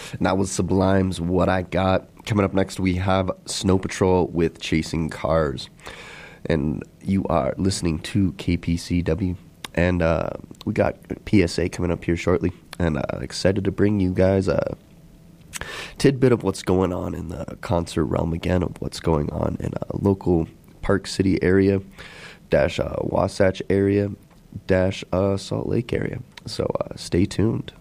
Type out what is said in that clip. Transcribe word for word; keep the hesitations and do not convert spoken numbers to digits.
And that was Sublime's What I Got. Coming up next, we have Snow Patrol with Chasing Cars. And you are listening to K P C W. And uh, we got P S A coming up here shortly. And uh, excited to bring you guys a tidbit of what's going on in the concert realm again, of what's going on in a local Park City area, dash uh, Wasatch area, dash uh, Salt Lake area. So uh, stay tuned.